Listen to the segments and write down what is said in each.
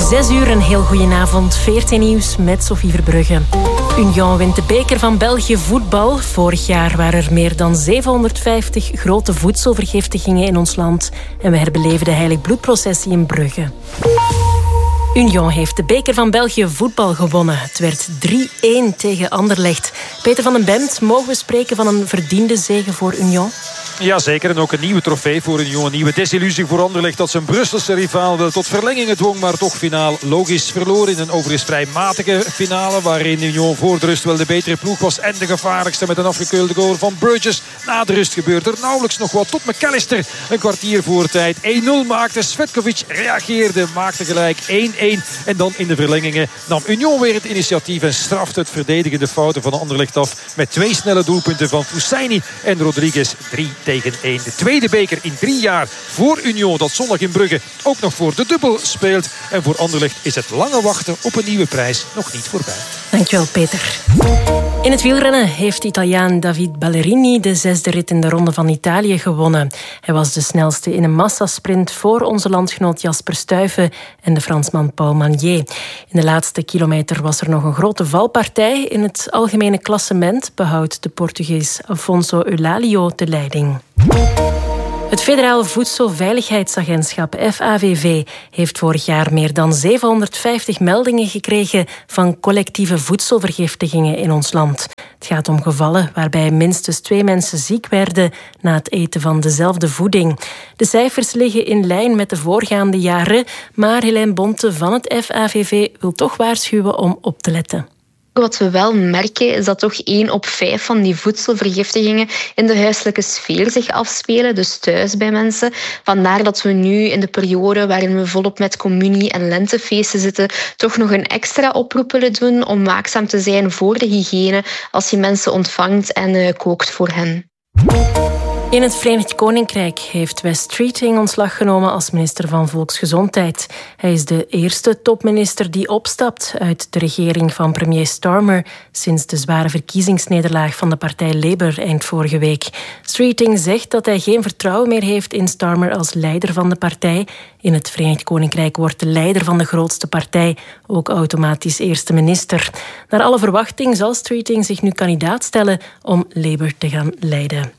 6 uur, een heel goedenavond. VRT Nieuws met Sophie Verbrugge. Union wint de beker van België voetbal. Vorig jaar waren er meer dan 750 grote voedselvergiftigingen in ons land. En we herbeleven de Heilig Bloedprocessie in Brugge. Union heeft de beker van België voetbal gewonnen. Het werd 3-1 tegen Anderlecht. Peter van den Bemt, mogen we spreken van een verdiende zege voor Union? Jazeker, en ook een nieuwe trofee voor Union. Een nieuwe desillusie voor Anderlecht dat zijn Brusselse rivaal tot verlengingen dwong, maar toch finaal logisch verloor in een overigens vrij matige finale, waarin Union voor de rust wel de betere ploeg was en de gevaarlijkste met een afgekeurde goal van Burgess. Na de rust gebeurde er nauwelijks nog wat tot McAllister een kwartier voor tijd 1-0 maakte. Svetkovic reageerde, maakte gelijk 1-1 en dan in de verlengingen nam Union weer het initiatief en strafte het verdedigende fouten van Anderlecht af met 2 snelle doelpunten van Fousseyni en Rodriguez. 3-1. De tweede beker in 3 jaar voor Union, dat zondag in Brugge ook nog voor de dubbel speelt. En voor Anderlecht is het lange wachten op een nieuwe prijs nog niet voorbij. Dankjewel, Peter. In het wielrennen heeft Italiaan David Ballerini de 6e rit in de Ronde van Italië gewonnen. Hij was de snelste in een massasprint voor onze landgenoot Jasper Stuyven en de Fransman Paul Magnier. In de laatste kilometer was er nog een grote valpartij. In het algemene klassement behoudt de Portugees Afonso Eulalio de leiding. Het Federaal Voedselveiligheidsagentschap FAVV heeft vorig jaar meer dan 750 meldingen gekregen van collectieve voedselvergiftigingen in ons land. Het gaat om gevallen waarbij minstens 2 mensen ziek werden na het eten van dezelfde voeding. De cijfers liggen in lijn met de voorgaande jaren, maar Helene Bonte van het FAVV wil toch waarschuwen om op te letten. Wat we wel merken is dat toch 1 op 5 van die voedselvergiftigingen in de huiselijke sfeer zich afspelen, dus thuis bij mensen. Vandaar dat we nu in de periode waarin we volop met communie- en lentefeesten zitten, toch nog een extra oproep willen doen om waakzaam te zijn voor de hygiëne als je mensen ontvangt en kookt voor hen. In het Verenigd Koninkrijk heeft Wes Streeting ontslag genomen als minister van Volksgezondheid. Hij is de eerste topminister die opstapt uit de regering van premier Starmer sinds de zware verkiezingsnederlaag van de partij Labour eind vorige week. Streeting zegt dat hij geen vertrouwen meer heeft in Starmer als leider van de partij. In het Verenigd Koninkrijk wordt de leider van de grootste partij ook automatisch eerste minister. Naar alle verwachting zal Streeting zich nu kandidaat stellen om Labour te gaan leiden.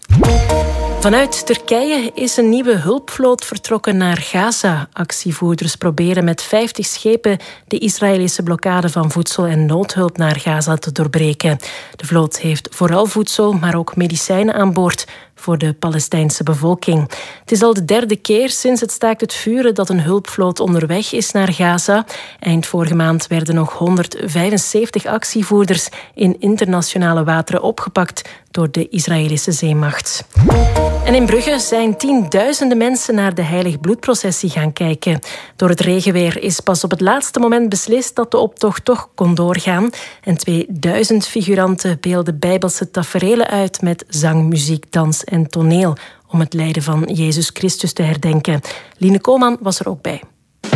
Vanuit Turkije is een nieuwe hulpvloot vertrokken naar Gaza. Actievoerders proberen met 50 schepen de Israëlische blokkade van voedsel en noodhulp naar Gaza te doorbreken. De vloot heeft vooral voedsel, maar ook medicijnen aan boord voor de Palestijnse bevolking. Het is al de 3e keer sinds het staakt het vuren dat een hulpvloot onderweg is naar Gaza. Eind vorige maand werden nog 175 actievoerders in internationale wateren opgepakt door de Israëlische zeemacht. En in Brugge zijn tienduizenden mensen naar de Heilig Bloedprocessie gaan kijken. Door het regenweer is pas op het laatste moment beslist dat de optocht toch kon doorgaan. En 2000 figuranten beelden bijbelse taferelen uit met zang, muziek, dans en toneel om het lijden van Jezus Christus te herdenken. Line Koolman was er ook bij.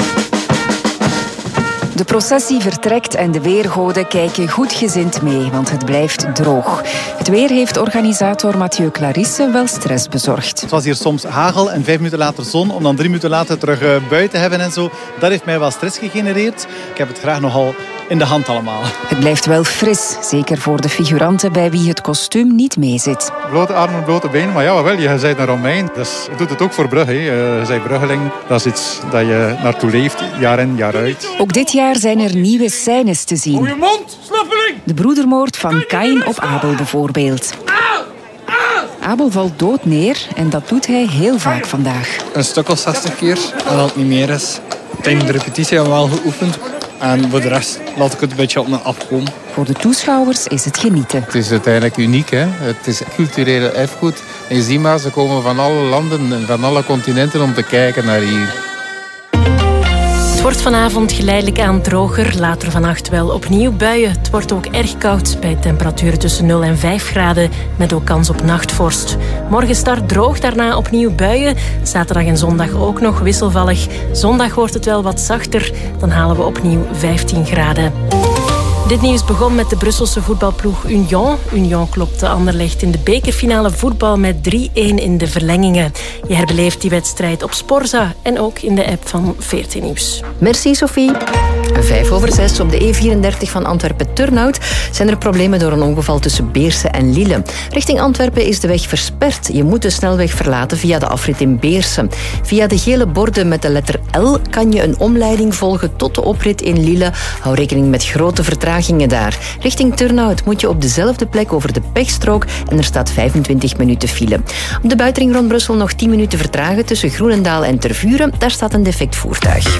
De processie vertrekt en de weergoden kijken goedgezind mee, want het blijft droog. Het weer heeft organisator Mathieu Clarisse wel stress bezorgd. Het was hier soms hagel en 5 minuten later zon, om dan 3 minuten later terug buiten te hebben en zo. Dat heeft mij wel stress gegenereerd. Ik heb het graag nogal in de hand allemaal. Het blijft wel fris, zeker voor de figuranten bij wie het kostuum niet meezit. Blote armen, blote benen, maar ja, wel, je bent een Romein. Dus je doet het ook voor Brugge. Je bent Bruggeling. Dat is iets dat je naartoe leeft, jaar in, jaar uit. Ook dit jaar zijn er nieuwe scènes te zien. Hou je mond, slappeling! De broedermoord van Kain op Abel bijvoorbeeld. Abel valt dood neer en dat doet hij heel vaak vandaag. Een stuk of 60 keer, en als het niet meer is. Tijdens de repetitie hebben we wel geoefend. En voor de rest laat ik het een beetje op me afkomen. Voor de toeschouwers is het genieten. Het is uiteindelijk uniek, hè? Het is cultureel erfgoed. En je ziet maar, ze komen van alle landen en van alle continenten om te kijken naar hier. Het wordt vanavond geleidelijk aan droger. Later vannacht wel opnieuw buien. Het wordt ook erg koud bij temperaturen tussen 0 en 5 graden. Met ook kans op nachtvorst. Morgen start droog, daarna opnieuw buien. Zaterdag en zondag ook nog wisselvallig. Zondag wordt het wel wat zachter. Dan halen we opnieuw 15 graden. Dit nieuws begon met de Brusselse voetbalploeg Union. Union klopte Anderlecht in de bekerfinale voetbal met 3-1 in de verlengingen. Je herbeleeft die wedstrijd op Sporza en ook in de app van VRT Nieuws. Merci Sophie. 5:05 op de E34 van Antwerpen-Turnhout zijn er problemen door een ongeval tussen Beersen en Lille. Richting Antwerpen is de weg versperd. Je moet de snelweg verlaten via de afrit in Beersen. Via de gele borden met de letter L kan je een omleiding volgen tot de oprit in Lille. Hou rekening met grote vertragingen daar. Richting Turnhout moet je op dezelfde plek over de pechstrook en er staat 25 minuten file. Op de buitenring rond Brussel nog 10 minuten vertragen tussen Groenendaal en Tervuren. Daar staat een defect voertuig.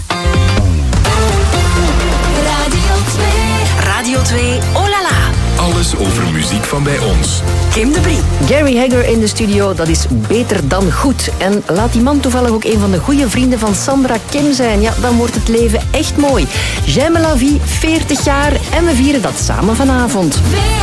Radio 2, oh la la. Alles over muziek van bij ons. Kim de Brie. Gary Hagger in de studio, dat is beter dan goed. En laat die man toevallig ook een van de goede vrienden van Sandra Kim zijn. Ja, dan wordt het leven echt mooi. J'aime la vie, 40 jaar en we vieren dat samen vanavond.